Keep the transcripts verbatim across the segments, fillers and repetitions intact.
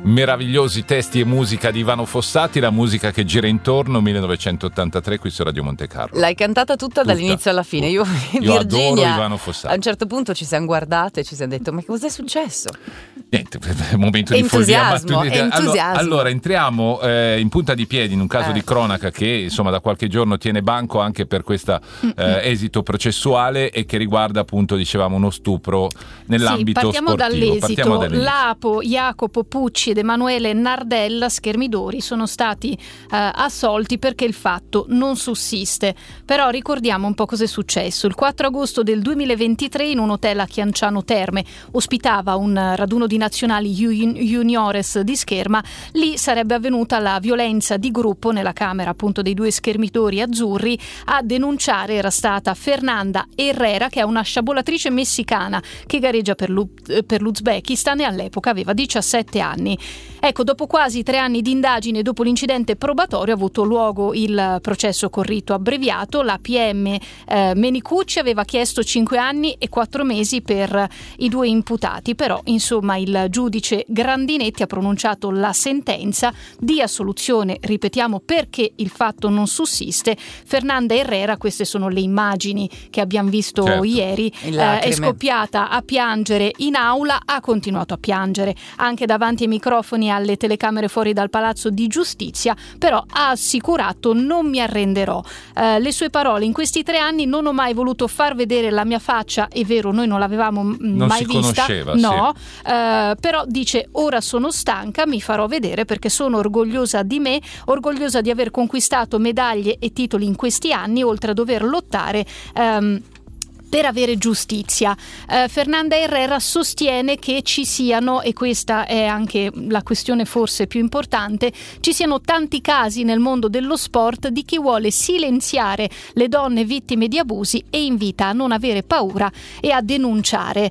Meravigliosi testi e musica di Ivano Fossati, la musica che gira intorno, millenovecentottantatré qui su Radio Monte Carlo. L'hai cantata tutta, tutta dall'inizio alla fine. Io, Io Virginia, adoro Ivano Fossati. A un certo punto ci siamo guardate e ci siamo detto: ma che cos'è successo? Niente, momento entusiasmo, di follia. Entusiasmo. Allora, allora entriamo eh, in punta di piedi in un caso eh. di cronaca che insomma da qualche giorno tiene banco anche per questo eh, esito processuale e che riguarda appunto, dicevamo, uno stupro nell'ambito sì, partiamo sportivo. Dall'esito. Partiamo dall'esito. Lapo, Jacopo Pucci ed Emanuele Nardella Schermidori sono stati eh, assolti perché il fatto non sussiste. Però ricordiamo un po' cosa è successo. Il quattro agosto del duemilaventitré in un hotel a Chianciano Terme ospitava un raduno di nazionali juniores di scherma. Lì sarebbe avvenuta la violenza di gruppo nella camera appunto dei due schermitori azzurri. A denunciare era stata Fernanda Herrera, che è una sciabolatrice messicana che gareggia per, l'U- per l'Uzbekistan e all'epoca aveva diciassette anni. Ecco, dopo quasi tre anni di indagine, dopo l'incidente probatorio, ha avuto luogo il processo con rito abbreviato. La P M eh, Menicucci aveva chiesto cinque anni e quattro mesi per i due imputati, però insomma il giudice Grandinetti ha pronunciato la sentenza di assoluzione, ripetiamo, perché il fatto non sussiste. Fernanda Herrera, queste sono le immagini che abbiamo visto certo. ieri, eh, è scoppiata a piangere in aula, ha continuato a piangere anche davanti ai microfoni, alle telecamere fuori dal Palazzo di Giustizia, però ha assicurato: non mi arrenderò. Eh, le sue parole: in questi tre anni non ho mai voluto far vedere la mia faccia, è vero, noi non l'avevamo m- non mai si vista, conosceva, no, sì. eh, però dice: ora sono stanca, mi farò vedere perché sono orgogliosa di me, orgogliosa di aver conquistato medaglie e titoli in questi anni, oltre a dover lottare ehm, per avere giustizia. Eh, Fernanda Herrera sostiene che ci siano, e questa è anche la questione forse più importante, ci siano tanti casi nel mondo dello sport di chi vuole silenziare le donne vittime di abusi e invita a non avere paura e a denunciare.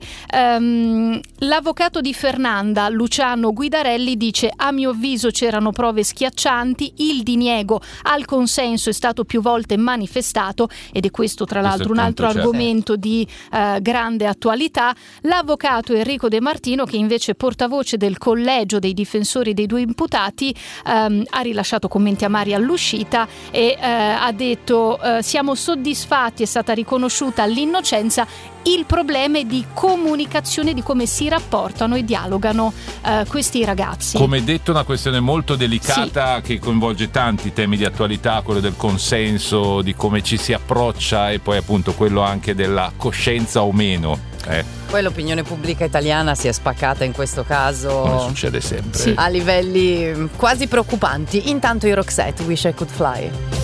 Um, l'avvocato di Fernanda, Luciano Guidarelli, dice: a mio avviso c'erano prove schiaccianti, il diniego al consenso è stato più volte manifestato, ed è questo tra l'altro questo un altro punto, argomento di eh, grande attualità. L'avvocato Enrico De Martino, che invece portavoce del collegio dei difensori dei due imputati, ehm, ha rilasciato commenti amari all'uscita e eh, ha detto: eh, siamo soddisfatti, è stata riconosciuta l'innocenza, il problema è di comunicazione, di come si rapportano e dialogano eh, questi ragazzi. Come detto, una questione molto delicata, sì, che coinvolge tanti temi di attualità, quello del consenso, di come ci si approccia e poi appunto quello anche della coscienza o meno. Eh. Poi l'opinione pubblica italiana si è spaccata in questo caso. Come succede sempre. Sì. A livelli quasi preoccupanti. Intanto i Roxette, Wish I Could Fly.